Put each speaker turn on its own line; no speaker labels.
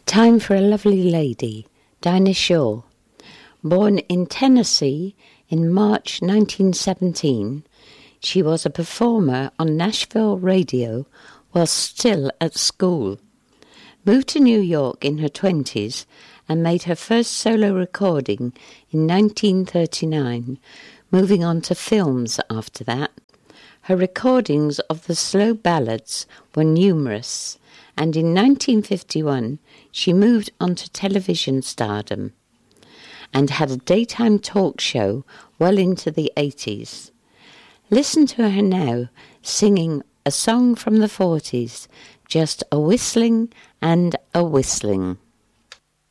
Time for a Lovely Lady, Dinah Shore. Born in Tennessee in March 1917, she was a performer on Nashville radio while still at school. Moved to New York in her 20s and made her first solo recording in 1939, moving on to films after that. Her recordings of the slow ballads were numerous, and in 1951 she moved on to television stardom and had a daytime talk show well into the 80s. Listen to her now singing a song from the 40s, Just a Whistling and a Whistling.